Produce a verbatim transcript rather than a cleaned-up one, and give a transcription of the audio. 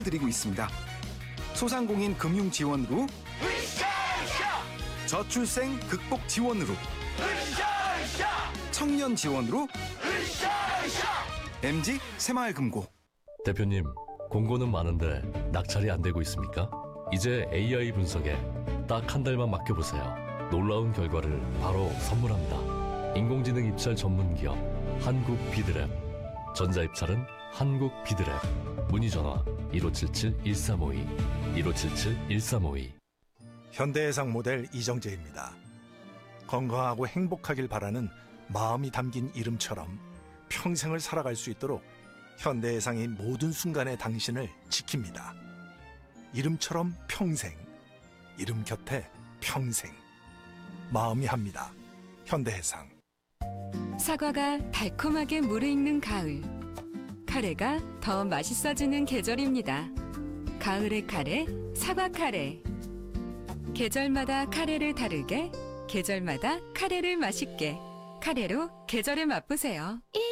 드리고 있습니다. 소상공인 금융 지원으로, 저출생 극복 지원으로, 청년 지원으로, 엠지 새마을금고. 대표님, 공고는 많은데 낙찰이 안 되고 있습니까? 이제 에이아이 분석에 딱 한 달만 맡겨보세요. 놀라운 결과를 바로 선물합니다. 인공지능 입찰 전문 기업 한국비드랩. 전자입찰은 한국비드랩. 문의전화 일오칠칠 일삼오이 일오칠칠 일삼오이. 현대해상 모델 이정재입니다. 건강하고 행복하길 바라는 마음이 담긴 이름처럼 평생을 살아갈 수 있도록 현대해상이 모든 순간에 당신을 지킵니다. 이름처럼 평생, 이름 곁에 평생. 마음이 합니다. 현대해상. 사과가 달콤하게 무르익는 가을. 카레가 더 맛있어지는 계절입니다. 가을의 카레, 사과 카레. 계절마다 카레를 다르게, 계절마다 카레를 맛있게. 카레로 계절을 맛보세요.